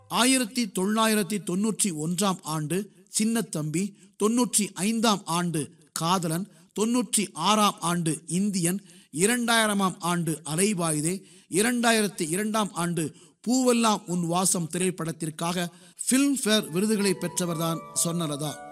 1991 ஆண்டு சின்னத்தம்பி, 95 ஆண்டு காதலன், 96 ஆண்டு இந்தியன், 2000 ஆண்டு அலைபாயுதே, 2002 ஆண்டு பூவெல்லாம் உன் வாசம் திரைப்படத்திற்காக பிலிம்பேர் விருதுகளை பெற்றவர்தான் சொர்ணலதா.